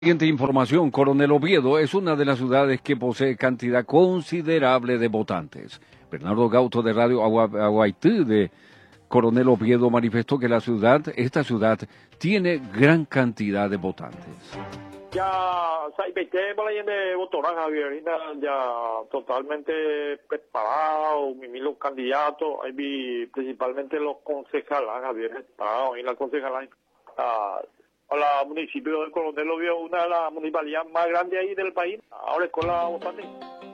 Siguiente información, Coronel Oviedo es una de las ciudades que posee cantidad considerable de votantes. Bernardo Gauto de Radio Aguaití de Coronel Oviedo manifestó que esta ciudad tiene gran cantidad de votantes. Ya Saipete de votarán, Javier, ya totalmente preparado, los candidatos, hay principalmente los concejales, Javier, preparados, y la concejala a la municipio de Coronel Oviedo, una de las municipalidades más grandes ahí del país, ahora es con la votante.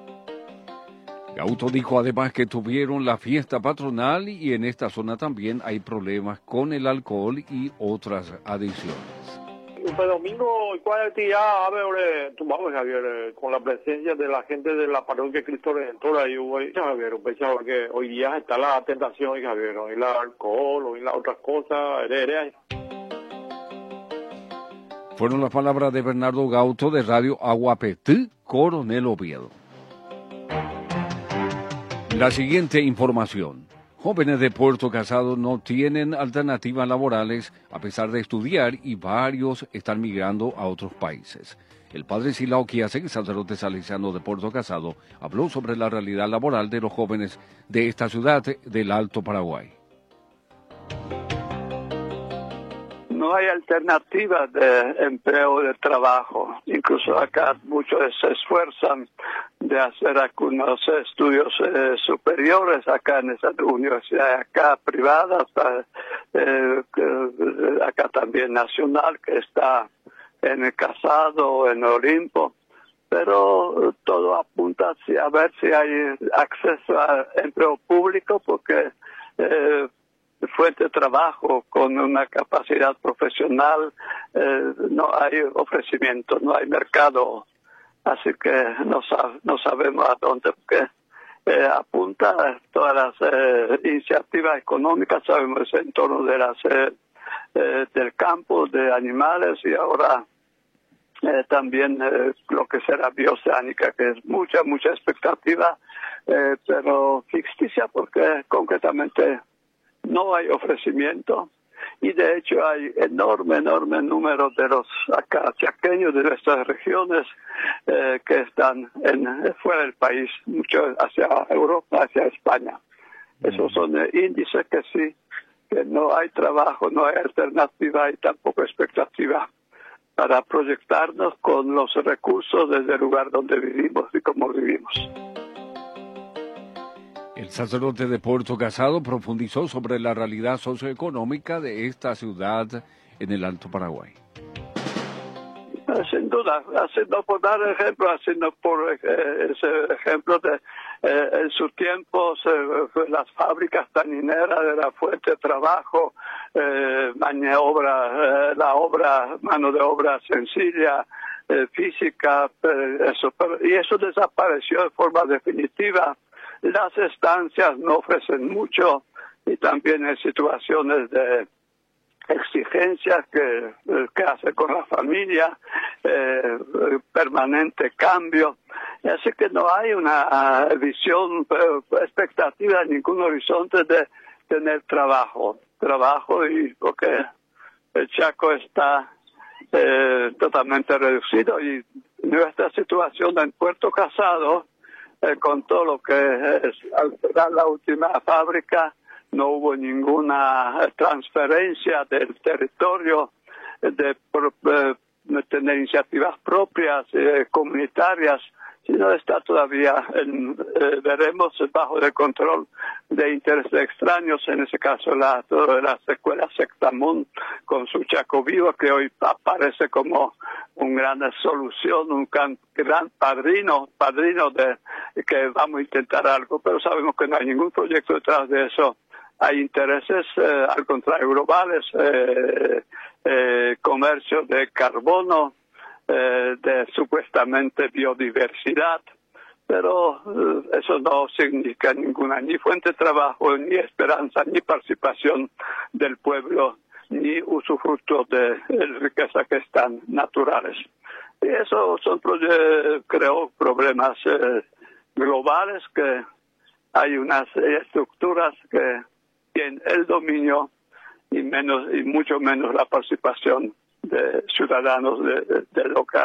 Gauto dijo además que tuvieron la fiesta patronal y en esta zona también hay problemas con el alcohol y otras adicciones. Este domingo, ¿cuál actividad? A ver, vamos, Javier, con la presencia de la gente de la parroquia Cristo Redentor, ahí hoy, Javier, porque hoy día está la tentación, Javier, hoy la alcohol, hoy las otras cosas, Fueron las palabras de Bernardo Gauto de Radio Aguapetí, Coronel Oviedo. La siguiente información. Jóvenes de Puerto Casado no tienen alternativas laborales a pesar de estudiar y varios están migrando a otros países. El padre Silao Quiasek, sacerdote salesiano de Puerto Casado, habló sobre la realidad laboral de los jóvenes de esta ciudad del Alto Paraguay. No hay alternativas de empleo, de trabajo. Incluso acá muchos se esfuerzan de hacer algunos estudios superiores acá en esa universidad, acá privadas, acá también nacional, que está en el Casado, en Olimpo. Pero todo apunta a ver si hay acceso a empleo público, porque fuente de trabajo con una capacidad profesional, no hay ofrecimiento, no hay mercado, así que no sabemos a dónde, porque apunta todas las iniciativas económicas, sabemos en torno de las del campo, de animales, y ahora también lo que será bioceánica, que es mucha expectativa, pero ficticia, porque concretamente no hay ofrecimiento, y de hecho hay enorme número de los acá chaqueños de nuestras regiones que están fuera del país, mucho hacia Europa, hacia España. Esos son índices que sí, que no hay trabajo, no hay alternativa y tampoco expectativa para proyectarnos con los recursos desde el lugar donde vivimos y cómo vivimos. El sacerdote de Puerto Casado profundizó sobre la realidad socioeconómica de esta ciudad en el Alto Paraguay. Sin duda, haciendo por dar ejemplo, haciendo por ese ejemplo de en sus tiempos las fábricas tanineras de la fuente de trabajo, mano de obra sencilla, física, y eso desapareció de forma definitiva. Las estancias no ofrecen mucho, y también hay situaciones de exigencias que hace con la familia, permanente cambio. Así que no hay una visión, expectativa, ningún horizonte de tener trabajo, y porque el Chaco está totalmente reducido, y nuestra situación en Puerto Casado, con todo lo que es la última fábrica, no hubo ninguna transferencia del territorio, de tener iniciativas propias, comunitarias, sino está todavía, veremos, bajo el control de intereses extraños, en ese caso la escuela Sectamón con su Chaco Vivo, que hoy aparece como una gran solución, un gran padrino de que vamos a intentar algo, pero sabemos que no hay ningún proyecto detrás de eso. Hay intereses, al contrario, globales, comercio de carbono, de supuestamente biodiversidad, pero eso no significa ninguna ni fuente de trabajo, ni esperanza, ni participación del pueblo, ni usufructo de riquezas que están naturales. Y eso son, creo, problemas globales, que hay unas estructuras que tienen el dominio y mucho menos la participación ciudadanos de local.